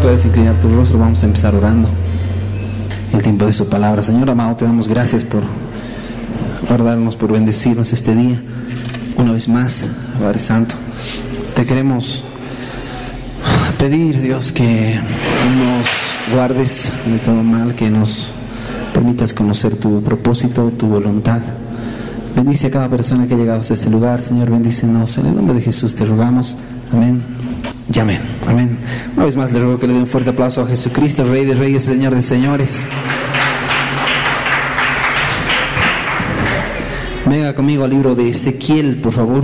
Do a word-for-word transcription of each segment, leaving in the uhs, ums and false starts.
puedes inclinar tu rostro, vamos a empezar orando el tiempo de su palabra. Señor amado, te damos gracias por guardarnos, por bendecirnos este día. Una vez más, Padre Santo, te queremos pedir, Dios, que nos guardes de todo mal, que nos permitas conocer tu propósito, tu voluntad. Bendice a cada persona que ha llegado hasta este lugar, Señor, bendícenos. En el nombre de Jesús te rogamos. Amén y amén. Amén. Una vez más le ruego que le dé un fuerte aplauso a Jesucristo, Rey de Reyes, Señor de Señores. Venga conmigo al libro de Ezequiel, por favor.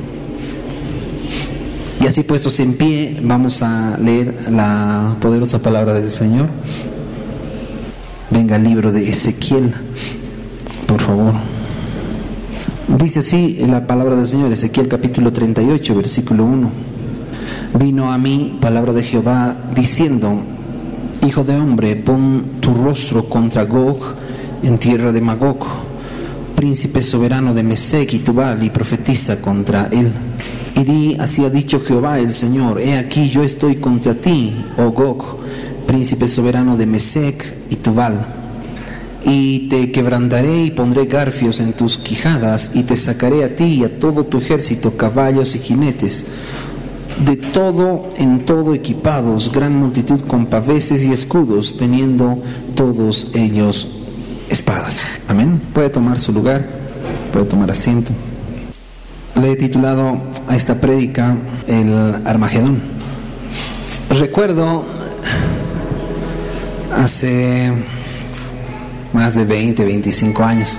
Y así puestos en pie, vamos a leer la poderosa palabra del Señor. Venga al libro de Ezequiel, por favor. Dice así la palabra del Señor, Ezequiel capítulo treinta y ocho, versículo uno. Vino a mí palabra de Jehová diciendo: Hijo de hombre, pon tu rostro contra Gog en tierra de Magog, príncipe soberano de Mesec y Tubal, y profetiza contra él. Y di: así ha dicho Jehová el Señor, he aquí yo estoy contra ti, oh Gog, príncipe soberano de Mesec y Tubal, y te quebrantaré y pondré garfios en tus quijadas, y te sacaré a ti y a todo tu ejército, caballos y jinetes, de todo en todo equipados, gran multitud con paveses y escudos, teniendo todos ellos espadas. Amén. Puede tomar su lugar, puede tomar asiento. Le he titulado a esta prédica el Armagedón. Recuerdo hace más de veinte, veinticinco años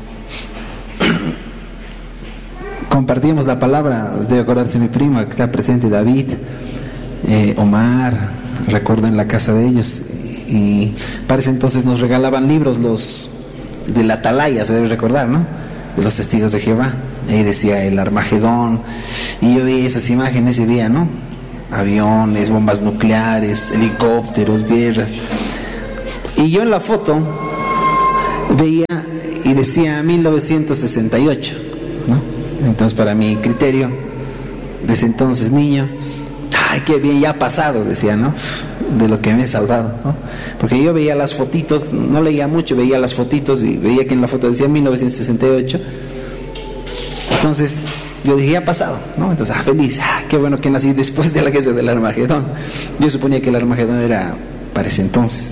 compartíamos la palabra, debe acordarse mi prima que está presente, David, eh, Omar, recuerdo en la casa de ellos, y parece entonces nos regalaban libros los de la Atalaya, se debe recordar, ¿no? De los testigos de Jehová. Ahí decía el Armagedón, y yo veía esas imágenes y veía, ¿no? Aviones, bombas nucleares, helicópteros, guerras, y yo en la foto veía y decía mil novecientos sesenta y ocho, ¿no? Entonces, para mi criterio, desde entonces niño, ay, qué bien, ya ha pasado, decía, ¿no? De lo que me he salvado, ¿no? Porque yo veía las fotitos, no leía mucho, veía las fotitos y veía que en la foto decía mil novecientos sesenta y ocho. Entonces, yo dije, ya ha pasado, ¿no? Entonces, ah, feliz, ah, qué bueno que nací después de la guerra del Armagedón. Yo suponía que el Armagedón era para ese entonces.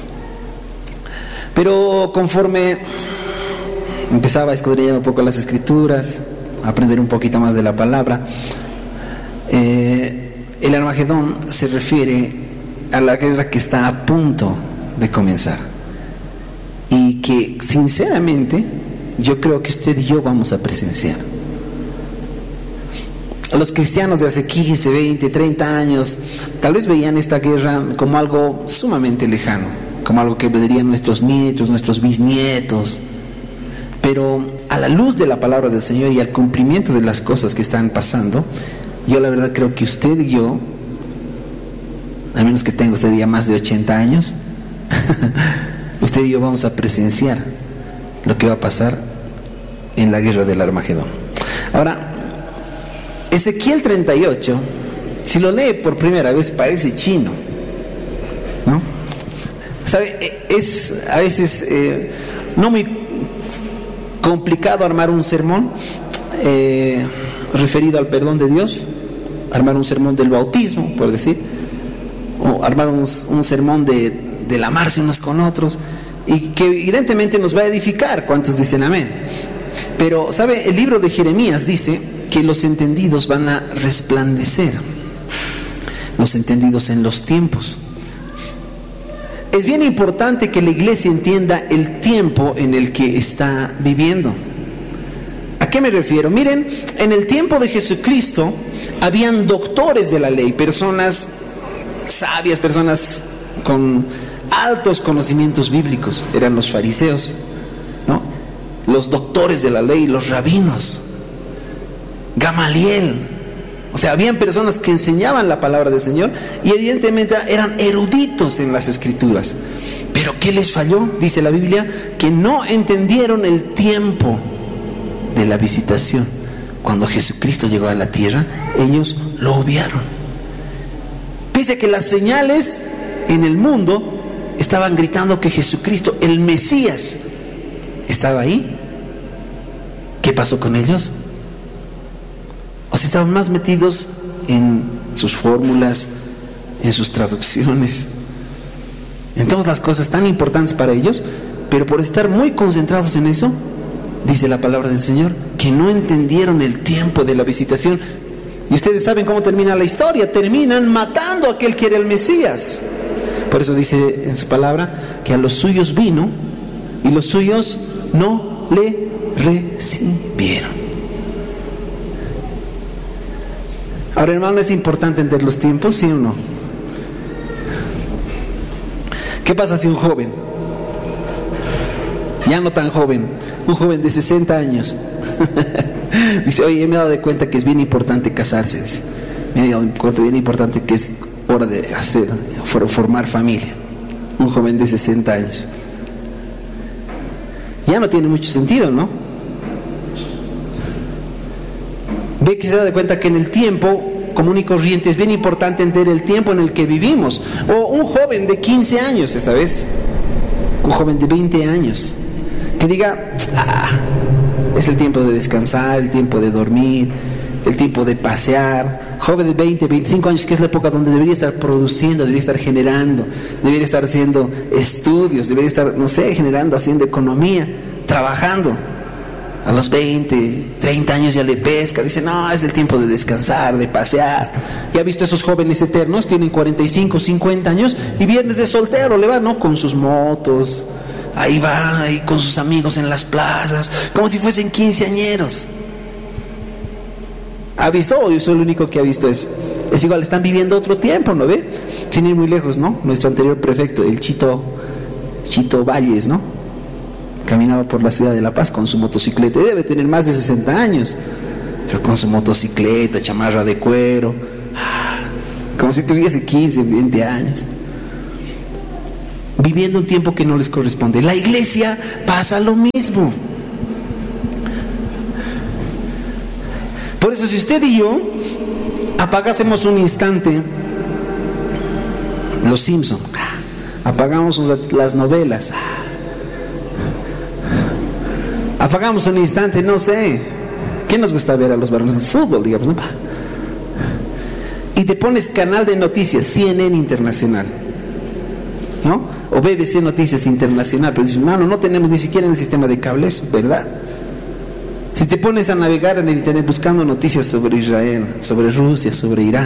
Pero conforme empezaba a escudriñar un poco las escrituras, a aprender un poquito más de la palabra, eh, el Armagedón se refiere a la guerra que está a punto de comenzar, y que sinceramente yo creo que usted y yo vamos a presenciar. Los cristianos de hace quince, veinte, treinta años tal vez veían esta guerra como algo sumamente lejano, como algo que verían nuestros nietos, nuestros bisnietos. Pero a la luz de la palabra del Señor y al cumplimiento de las cosas que están pasando, yo la verdad creo que usted y yo, a menos que tenga usted ya más de ochenta años, usted y yo vamos a presenciar lo que va a pasar en la guerra del Armagedón. Ahora, Ezequiel treinta y ocho, si lo lee por primera vez, parece chino, ¿no? ¿Sabe? Es a veces eh, no muy complicado armar un sermón eh, referido al perdón de Dios, armar un sermón del bautismo, por decir, o armar un, un sermón de, del amarse unos con otros, y que evidentemente nos va a edificar. ¿Cuántos dicen amén? Pero, ¿sabe? El libro de Jeremías dice que los entendidos van a resplandecer, los entendidos en los tiempos. Es bien importante que la iglesia entienda el tiempo en el que está viviendo. ¿A qué me refiero? Miren, en el tiempo de Jesucristo habían doctores de la ley, personas sabias, personas con altos conocimientos bíblicos, eran los fariseos, ¿no? Los doctores de la ley, los rabinos, Gamaliel. O sea, habían personas que enseñaban la palabra del Señor y evidentemente eran eruditos en las escrituras. Pero ¿qué les falló? Dice la Biblia que no entendieron el tiempo de la visitación. Cuando Jesucristo llegó a la tierra, ellos lo obviaron. Pese a que las señales en el mundo estaban gritando que Jesucristo, el Mesías, estaba ahí. ¿Qué pasó con ellos? O sea, estaban más metidos en sus fórmulas, en sus traducciones, en todas las cosas tan importantes para ellos, pero por estar muy concentrados en eso, dice la palabra del Señor, que no entendieron el tiempo de la visitación. Y ustedes saben cómo termina la historia, terminan matando a aquel que era el Mesías. Por eso dice en su palabra que a los suyos vino y los suyos no le recibieron. Ahora, hermano, ¿es importante entender los tiempos, sí o no? ¿Qué pasa si un joven, ya no tan joven, un joven de sesenta años, dice, oye, me he dado de cuenta que es bien importante casarse, dice, me he dado de cuenta bien importante que es hora de hacer, formar familia? Un joven de sesenta años. Ya no tiene mucho sentido, ¿no? Ve que se da de cuenta que en el tiempo común y corriente es bien importante entender el tiempo en el que vivimos. O un joven de quince años, esta vez, un joven de veinte años, que diga, ah, es el tiempo de descansar, el tiempo de dormir, el tiempo de pasear. Joven de veinte, veinticinco años, que es la época donde debería estar produciendo, debería estar generando, debería estar haciendo estudios, debería estar, no sé, generando, haciendo economía, trabajando. A los veinte, treinta años ya le pesca, dice, no, es el tiempo de descansar, de pasear. ¿Ya ha visto esos jóvenes eternos? Tienen cuarenta y cinco, cincuenta años y viernes de soltero le van, ¿no? Con sus motos, ahí van, ahí con sus amigos en las plazas, como si fuesen quinceañeros. ¿Ha visto? O yo soy el único que ha visto eso. Es igual, están viviendo otro tiempo, ¿no ve? Sin ir muy lejos, ¿no? Nuestro anterior prefecto, el Chito, Chito Valles, ¿no? Caminaba por la ciudad de La Paz con su motocicleta, y debe tener más de sesenta años, pero con su motocicleta, chamarra de cuero, como si tuviese quince, veinte años, viviendo un tiempo que no les corresponde. La iglesia pasa lo mismo. Por eso, si usted y yo apagásemos un instante Los Simpson, apagamos las novelas, apagamos un instante, no sé, ¿qué nos gusta ver a los varones? El fútbol, digamos, ¿no? Y te pones canal de noticias, C N N Internacional, ¿no? O B B C Noticias Internacional, pero dices, hermano, no tenemos ni siquiera en el sistema de cables, ¿verdad? Si te pones a navegar en el internet buscando noticias sobre Israel, sobre Rusia, sobre Irán,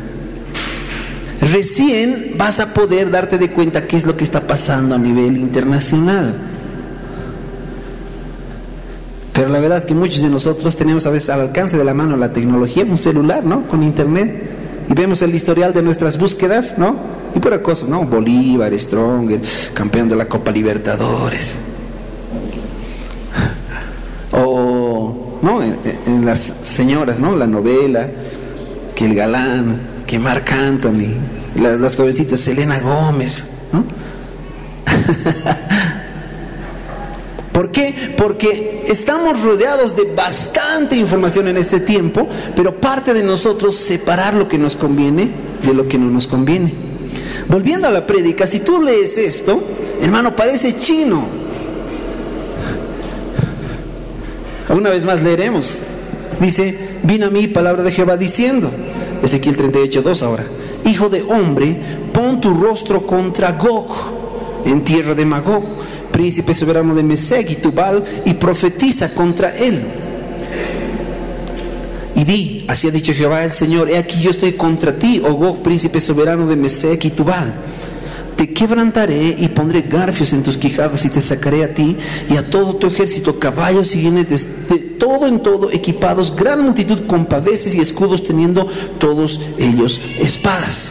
recién vas a poder darte de cuenta qué es lo que está pasando a nivel internacional. Pero la verdad es que muchos de nosotros tenemos a veces al alcance de la mano la tecnología, un celular, ¿no? Con internet, y vemos el historial de nuestras búsquedas, ¿no? Y pura cosas, ¿no? Bolívar, Stronger, campeón de la Copa Libertadores. O, ¿no? En, en las señoras, ¿no? La novela, que el galán, que Marc Anthony, las, las jovencitas, Selena Gómez, ¿no? ¿Por qué? Porque estamos rodeados de bastante información en este tiempo, pero parte de nosotros separar lo que nos conviene de lo que no nos conviene. Volviendo a la prédica, si tú lees esto, hermano, parece chino. Una vez más leeremos. Dice, vino a mí palabra de Jehová diciendo, Ezequiel treinta y ocho, dos ahora, hijo de hombre, pon tu rostro contra Gog, en tierra de Magog, príncipe soberano de Mesec y Tubal, y profetiza contra él. Y di, así ha dicho Jehová el Señor, he aquí yo estoy contra ti, oh Gog, príncipe soberano de Mesec y Tubal. Te quebrantaré y pondré garfios en tus quijadas y te sacaré a ti y a todo tu ejército, caballos y jinetes, de todo en todo equipados, gran multitud con paveses y escudos, teniendo todos ellos espadas.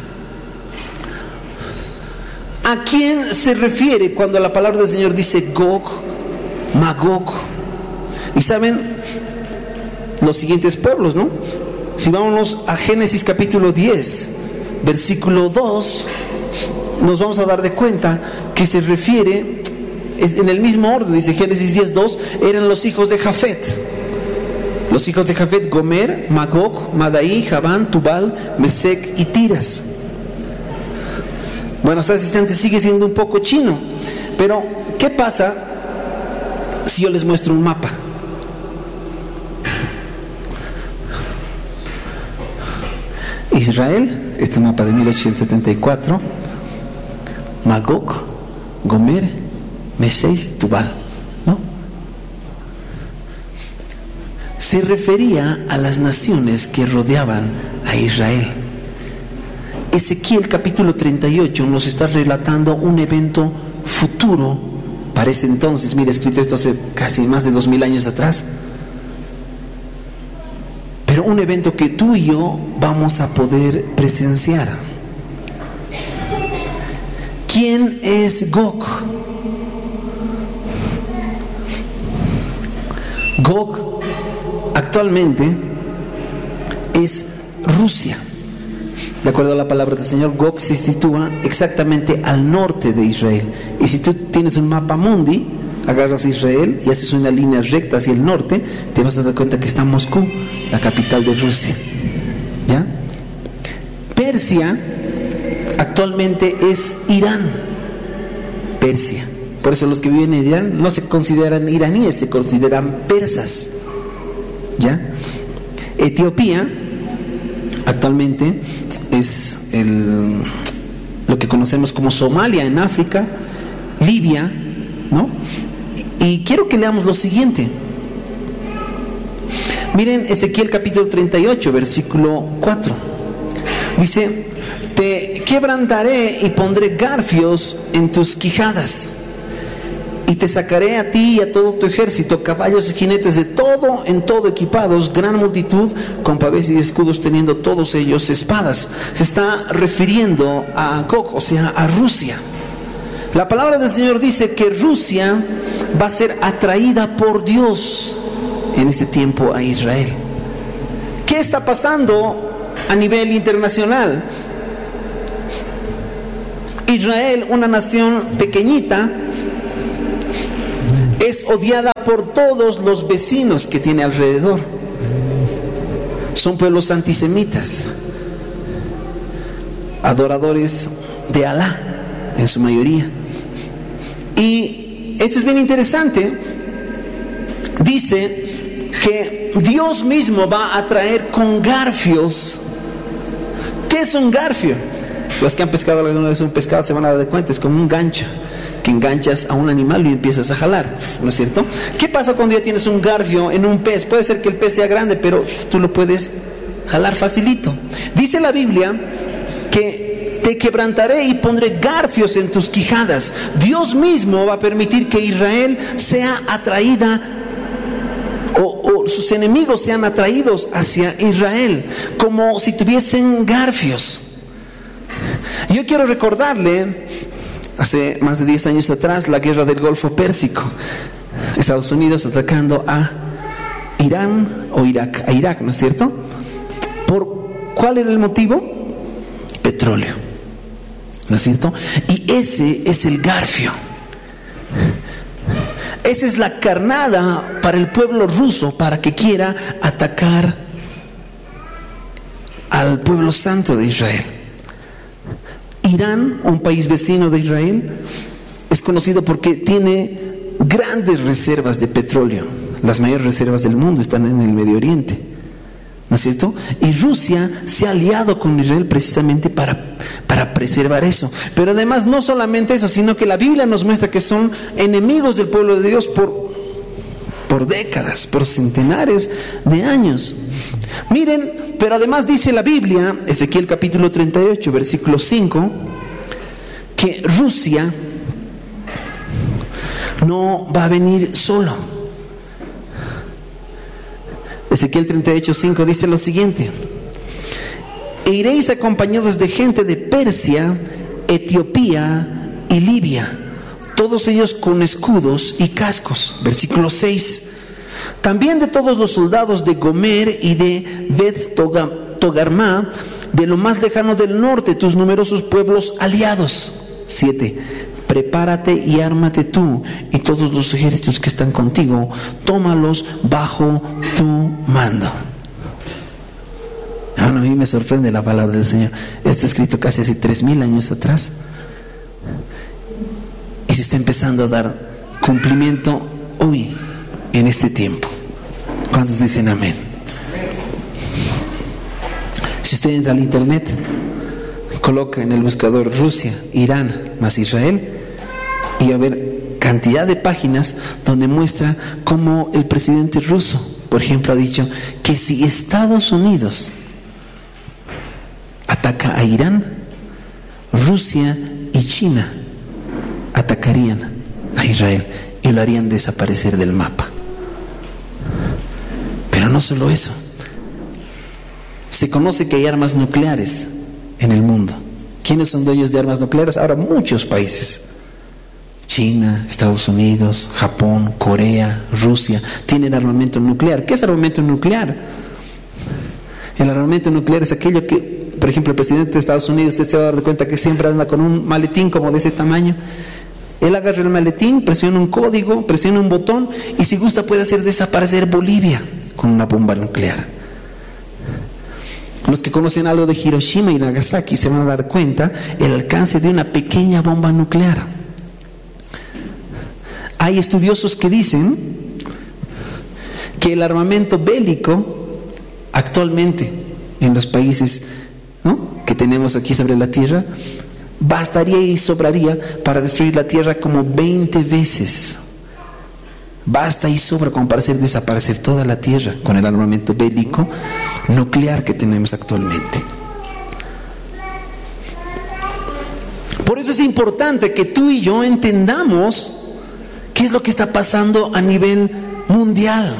¿A quién se refiere cuando la palabra del Señor dice Gog, Magog? Y saben los siguientes pueblos, ¿no? Si vámonos a Génesis capítulo diez, versículo dos, nos vamos a dar de cuenta que se refiere, en el mismo orden, dice Génesis diez, dos, eran los hijos de Jafet. Los hijos de Jafet, Gomer, Magog, Madai, Javán, Tubal, Mesec y Tiras. Bueno, hasta ese instante sigue siendo un poco chino. Pero, ¿qué pasa si yo les muestro un mapa? Israel, este es un mapa de mil ochocientos setenta y cuatro, Magog, Gomer, Mesech, Tubal, ¿no? Se refería a las naciones que rodeaban a Israel. Ezequiel capítulo treinta y ocho nos está relatando un evento futuro para ese entonces. Mira, escrito esto hace casi más de dos mil años atrás. Pero un evento que tú y yo vamos a poder presenciar. ¿Quién es Gog? Gog actualmente es Rusia. De acuerdo a la palabra del Señor, Gog se sitúa exactamente al norte de Israel. Y si tú tienes un mapa mundi, agarras a Israel y haces una línea recta hacia el norte, te vas a dar cuenta que está Moscú, la capital de Rusia. ¿Ya? Persia actualmente es Irán. Persia. Por eso los que viven en Irán no se consideran iraníes, se consideran persas. ¿Ya? Etiopía actualmente es el, lo que conocemos como Somalia en África, Libia, ¿no? Y quiero que leamos lo siguiente. Miren Ezequiel capítulo treinta y ocho, versículo cuatro. Dice: te quebrantaré y pondré garfios en tus quijadas, y te sacaré a ti y a todo tu ejército, caballos y jinetes de todo en todo equipados, gran multitud, con pavés y escudos, teniendo todos ellos espadas. Se está refiriendo a Gog, o sea, a Rusia. La palabra del Señor dice que Rusia va a ser atraída por Dios en este tiempo a Israel. ¿Qué está pasando a nivel internacional? Israel, una nación pequeñita, es odiada por todos los vecinos que tiene alrededor. Son pueblos antisemitas, adoradores de Alá en su mayoría. Y esto es bien interesante. Dice que Dios mismo va a traer con garfios. ¿Qué es un garfio? Los que han pescado alguna vez un pescado se van a dar cuenta, es como un gancho que enganchas a un animal y empiezas a jalar, ¿no es cierto? ¿Qué pasa cuando ya tienes un garfio en un pez? Puede ser que el pez sea grande, pero tú lo puedes jalar facilito. Dice la Biblia que te quebrantaré y pondré garfios en tus quijadas. Dios mismo va a permitir que Israel sea atraída, o, o sus enemigos sean atraídos hacia Israel, como si tuviesen garfios. Yo quiero recordarle, hace más de diez años atrás, la guerra del Golfo Pérsico. Estados Unidos atacando a Irán o Irak, a Irak, ¿no es cierto? ¿Por cuál era el motivo? Petróleo, ¿no es cierto? Y ese es el garfio. Esa es la carnada para el pueblo ruso, para que quiera atacar al pueblo santo de Israel. Irán, un país vecino de Israel, es conocido porque tiene grandes reservas de petróleo. Las mayores reservas del mundo están en el Medio Oriente, ¿no es cierto? Y Rusia se ha aliado con Israel precisamente para, para preservar eso. Pero además no solamente eso, sino que la Biblia nos muestra que son enemigos del pueblo de Dios por, por décadas, por centenares de años. Miren, pero además dice la Biblia, Ezequiel capítulo treinta y ocho, versículo cinco, que Rusia no va a venir solo. Ezequiel treinta y ocho, cinco dice lo siguiente: e iréis acompañados de gente de Persia, Etiopía y Libia, todos ellos con escudos y cascos. Versículo seis: también de todos los soldados de Gomer y de Bet Togarmá, de lo más lejano del norte, tus numerosos pueblos aliados. siete: prepárate y ármate tú y todos los ejércitos que están contigo, tómalos bajo tu mando. Bueno, a mí me sorprende la palabra del Señor. Está escrito casi hace tres mil años atrás. está empezando a dar cumplimiento hoy, en este tiempo. ¿Cuántos dicen amén? Si usted entra al internet, coloca en el buscador Rusia, Irán más Israel, y va a ver cantidad de páginas donde muestra cómo el presidente ruso, por ejemplo, ha dicho que si Estados Unidos ataca a Irán, Rusia y China atacarían a Israel y lo harían desaparecer del mapa. Pero no solo eso, se conoce que hay armas nucleares en el mundo. ¿Quiénes son dueños de armas nucleares? Ahora muchos países. China, Estados Unidos, Japón, Corea, Rusia, tienen armamento nuclear. ¿Qué es armamento nuclear? El armamento nuclear es aquello que, por ejemplo, el presidente de Estados Unidos, usted se va a dar cuenta que siempre anda con un maletín como de ese tamaño. Él agarra el maletín, presiona un código, presiona un botón y si gusta puede hacer desaparecer Bolivia con una bomba nuclear. Los que conocen algo de Hiroshima y Nagasaki se van a dar cuenta el alcance de una pequeña bomba nuclear. Hay estudiosos que dicen que el armamento bélico actualmente en los países, ¿no?, que tenemos aquí sobre la tierra, bastaría y sobraría para destruir la tierra como veinte veces. Basta y sobra como para hacer desaparecer toda la tierra con el armamento bélico nuclear que tenemos actualmente. Por eso es importante que tú y yo entendamos qué es lo que está pasando a nivel mundial.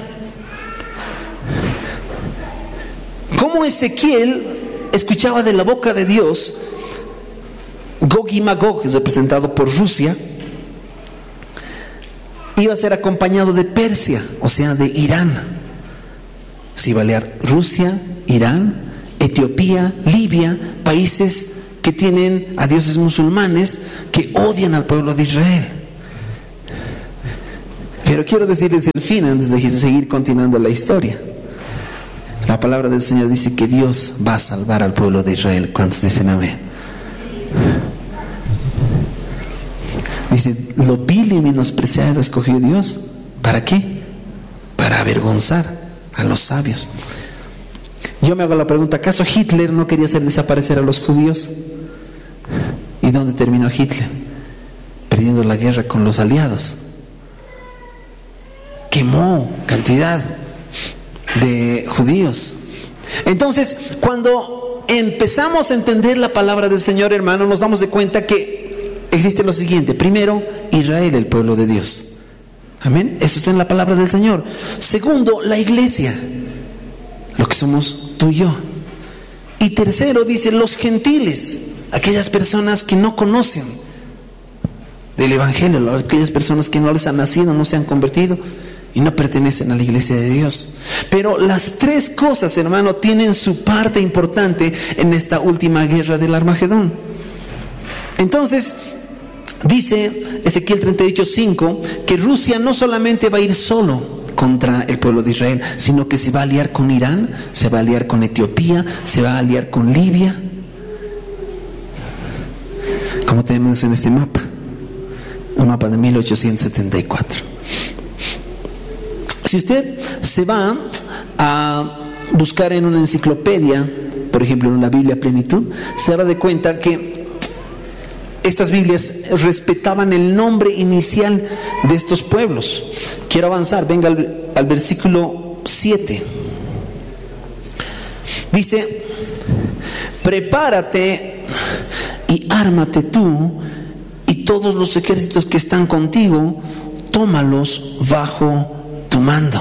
Cómo Ezequiel escuchaba de la boca de Dios, Gog y Magog, representado por Rusia, iba a ser acompañado de Persia, o sea, de Irán. Se iba a aliar Rusia, Irán, Etiopía, Libia, países que tienen a dioses musulmanes que odian al pueblo de Israel. Pero quiero decirles el fin antes de seguir continuando la historia. La palabra del Señor dice que Dios va a salvar al pueblo de Israel. ¿Cuántos dicen amén? Dice, lo vil y menospreciado escogió Dios. ¿Para qué? Para avergonzar a los sabios. Yo me hago la pregunta, ¿acaso Hitler no quería hacer desaparecer a los judíos? ¿Y dónde terminó Hitler? Perdiendo la guerra con los aliados. Quemó cantidad de judíos. Entonces, cuando empezamos a entender la palabra del Señor, hermano, nos damos de cuenta que existe lo siguiente. Primero, Israel, el pueblo de Dios. Amén. Eso está en la palabra del Señor. Segundo, la iglesia, lo que somos tú y yo. Y tercero, dice, los gentiles, aquellas personas que no conocen del evangelio, aquellas personas que no les han nacido, no se han convertido y no pertenecen a la iglesia de Dios. Pero las tres cosas, hermano, tienen su parte importante en esta última guerra del Armagedón. Entonces, dice Ezequiel treinta y ocho cinco que Rusia no solamente va a ir solo contra el pueblo de Israel, sino que se va a aliar con Irán, se va a aliar con Etiopía, se va a aliar con Libia, como tenemos en este mapa, un mapa de mil ochocientos setenta y cuatro. Si usted se va a buscar en una enciclopedia, por ejemplo en la Biblia Plenitud, se dará de cuenta que estas Biblias respetaban el nombre inicial de estos pueblos. Quiero avanzar, venga al, al versículo siete. Dice, prepárate y ármate tú y todos los ejércitos que están contigo, tómalos bajo tu mando.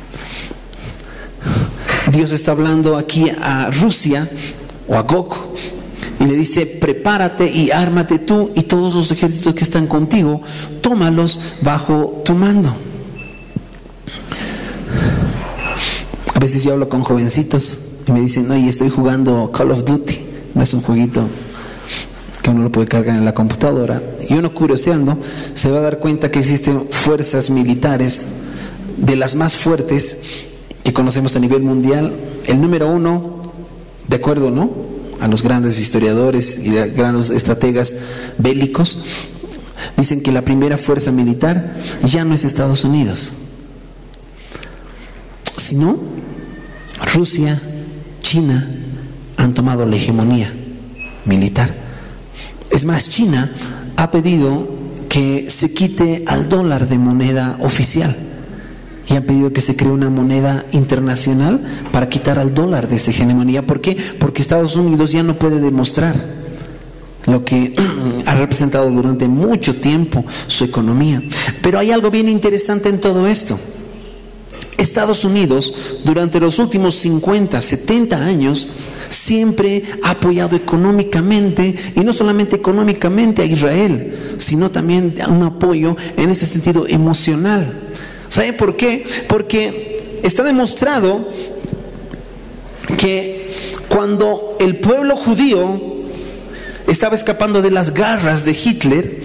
Dios está hablando aquí a Rusia o a Gog y le dice, prepárate y ármate tú y todos los ejércitos que están contigo, tómalos bajo tu mando. A veces yo hablo con jovencitos y me dicen, oye, estoy jugando Call of Duty. No es un jueguito que uno lo puede cargar en la computadora. Y uno curioseando se va a dar cuenta que existen fuerzas militares de las más fuertes que conocemos a nivel mundial. El número uno, de acuerdo, ¿no?, a los grandes historiadores y grandes estrategas bélicos, Dicen que la primera fuerza militar ya no es Estados Unidos, sino Rusia, China han tomado la hegemonía militar. Es más, China ha pedido que se quite al dólar de moneda oficial y han pedido que se cree una moneda internacional para quitar al dólar de esa hegemonía. ¿Por qué? Porque Estados Unidos ya no puede demostrar lo que ha representado durante mucho tiempo su economía. Pero hay algo bien interesante en todo esto. Estados Unidos, durante los últimos cincuenta, setenta años, siempre ha apoyado económicamente, y no solamente económicamente a Israel, sino también un apoyo en ese sentido emocional. ¿Saben por qué? Porque está demostrado que cuando el pueblo judío estaba escapando de las garras de Hitler,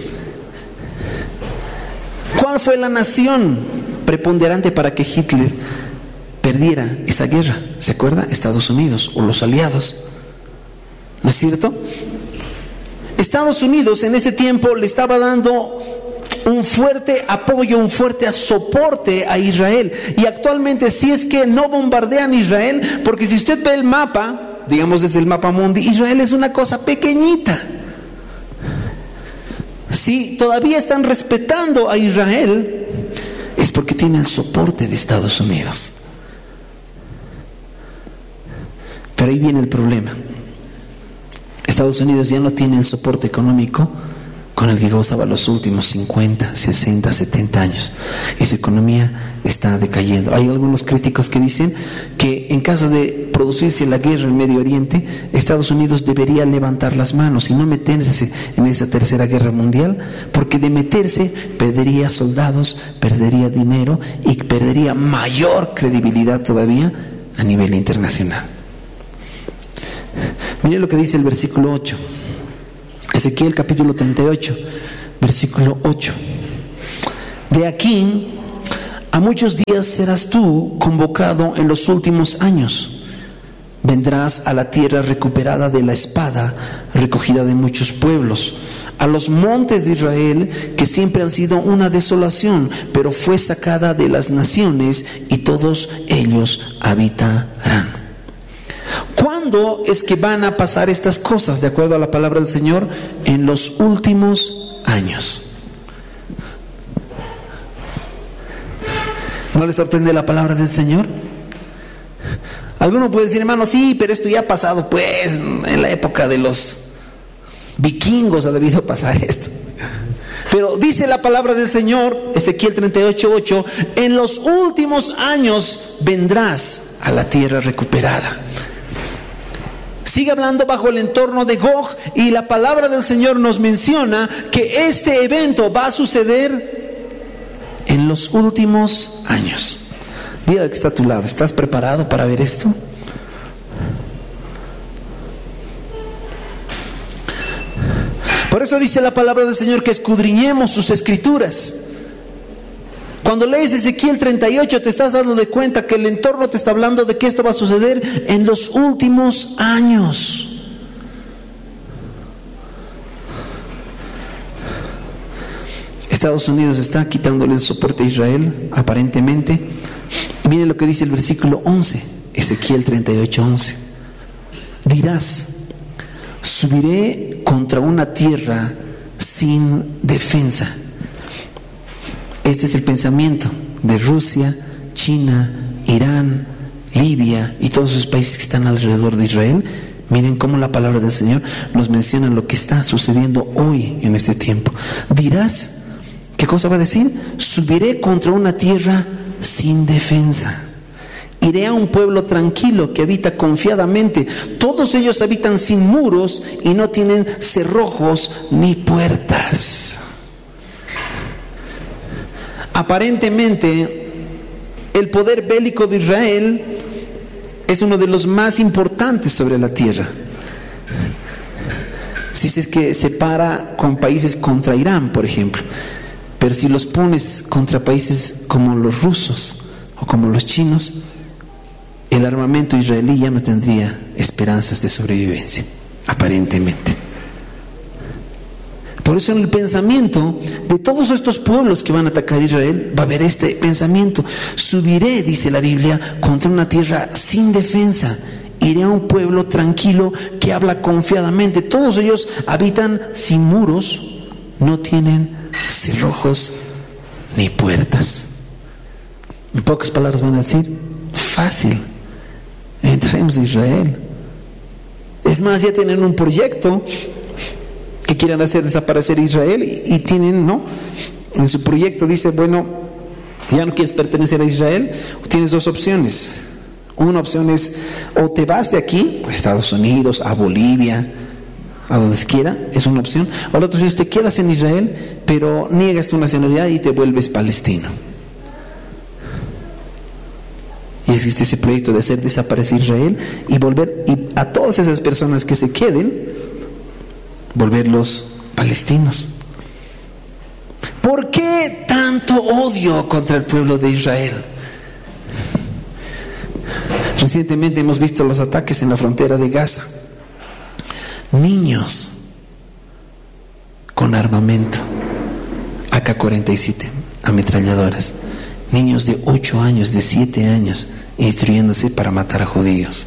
¿cuál fue la nación preponderante para que Hitler perdiera esa guerra? ¿Se acuerda? Estados Unidos o los aliados. ¿No es cierto? Estados Unidos en ese tiempo le estaba dando un fuerte apoyo, un fuerte soporte a Israel. Y actualmente, si es que no bombardean Israel, porque si usted ve el mapa, digamos desde el mapa mundi, Israel es una cosa pequeñita. Si todavía están respetando a Israel, es porque tienen soporte de Estados Unidos. Pero ahí viene el problema. Estados Unidos ya no tiene el soporte económico con el que gozaba los últimos cincuenta, sesenta, setenta años, y su economía está decayendo. Hay algunos críticos que dicen que en caso de producirse la guerra en Medio Oriente, Estados Unidos debería levantar las manos y no meterse en esa tercera guerra mundial, porque de meterse perdería soldados, perdería dinero y perdería mayor credibilidad todavía a nivel internacional. Mire lo que dice el versículo ocho. Ezequiel capítulo treinta y ocho, versículo ocho. De aquí a muchos días serás tú convocado en los últimos años. Vendrás a la tierra recuperada de la espada, recogida de muchos pueblos, a los montes de Israel, que siempre han sido una desolación, pero fue sacada de las naciones, y todos ellos habitarán. ¿Cuándo es que van a pasar estas cosas, de acuerdo a la palabra del Señor? En los últimos años. ¿No les sorprende la palabra del Señor? Alguno puede decir, hermano, sí, pero esto ya ha pasado, pues, en la época de los vikingos ha debido pasar esto. Pero dice la palabra del Señor, Ezequiel treinta y ocho, ocho, en los últimos años vendrás a la tierra recuperada. Sigue hablando bajo el entorno de Gog, y la palabra del Señor nos menciona que este evento va a suceder en los últimos años. Dile al que está a tu lado, ¿estás preparado para ver esto? Por eso dice la palabra del Señor que escudriñemos sus escrituras. Cuando lees Ezequiel treinta y ocho, te estás dando de cuenta que el entorno te está hablando de que esto va a suceder en los últimos años. Estados Unidos está quitándole el soporte a Israel, aparentemente. Y miren lo que dice el versículo once, Ezequiel treinta y ocho, once. Dirás, subiré contra una tierra sin defensa. Este es el pensamiento de Rusia, China, Irán, Libia y todos esos países que están alrededor de Israel. Miren cómo la palabra del Señor nos menciona lo que está sucediendo hoy en este tiempo. Dirás, ¿qué cosa va a decir? Subiré contra una tierra sin defensa. Iré a un pueblo tranquilo que habita confiadamente. Todos ellos habitan sin muros y no tienen cerrojos ni puertas. Aparentemente, el poder bélico de Israel es uno de los más importantes sobre la tierra. Si es que se para con países contra Irán, por ejemplo, pero si los pones contra países como los rusos o como los chinos, el armamento israelí ya no tendría esperanzas de sobrevivencia, aparentemente. Por Por eso en el pensamiento de todos estos pueblos que van a atacar a Israel va a haber este pensamiento: subiré, dice la Biblia, contra una tierra sin defensa. Iré a un pueblo tranquilo que habla confiadamente. Todos ellos habitan sin muros, no tienen cerrojos ni puertas. En pocas palabras van a decir: fácil, entraremos a Israel. Es más, ya tienen un proyecto que quieren hacer desaparecer Israel y, y tienen, ¿no? En su proyecto dice: bueno, ya no quieres pertenecer a Israel, tienes dos opciones. Una opción es: o te vas de aquí a Estados Unidos, a Bolivia, a donde quiera, es una opción. O la otra opción es: te quedas en Israel, pero niegas tu nacionalidad y te vuelves palestino. Y existe ese proyecto de hacer desaparecer Israel y volver, y a todas esas personas que se queden, volverlos palestinos. ¿Por qué tanto odio contra el pueblo de Israel? Recientemente hemos visto los ataques en la frontera de Gaza. Niños con armamento, A K cuarenta y siete, ametralladoras. Niños de ocho años, de siete años, instruyéndose para matar a judíos.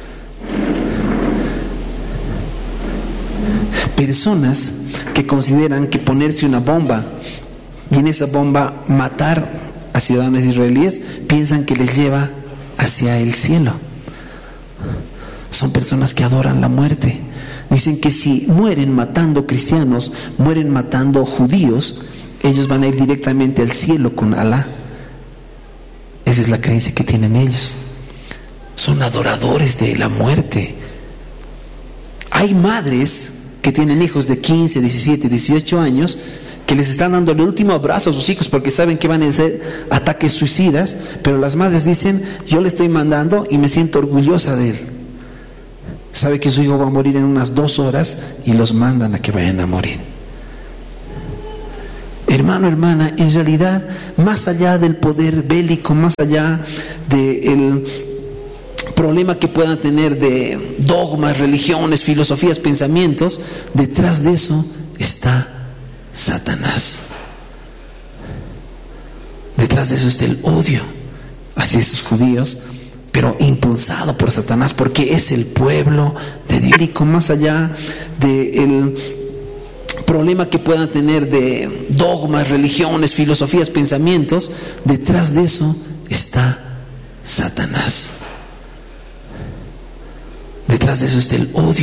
Personas que consideran que ponerse una bomba y en esa bomba matar a ciudadanos israelíes, piensan que les lleva hacia el cielo. Son personas que adoran la muerte. Dicen que si mueren matando cristianos, mueren matando judíos, ellos van a ir directamente al cielo con Alá. Esa es la creencia que tienen ellos. Son adoradores de la muerte. Hay madres que tienen hijos de quince, diecisiete, dieciocho años que les están dando el último abrazo a sus hijos porque saben que van a ser ataques suicidas, pero las madres dicen: yo le estoy mandando y me siento orgullosa de él. Sabe que su hijo va a morir en unas dos horas y los mandan a que vayan a morir. Hermano, hermana, en realidad, más allá del poder bélico, más allá del problema que puedan tener de dogmas, religiones, filosofías, pensamientos, detrás de eso está Satanás. Detrás de eso está el odio hacia esos judíos, pero impulsado por Satanás, porque es el pueblo de Dios. Y más allá del problema que puedan tener de dogmas, religiones, filosofías, pensamientos, detrás de eso está Satanás. Detrás de eso está el odio.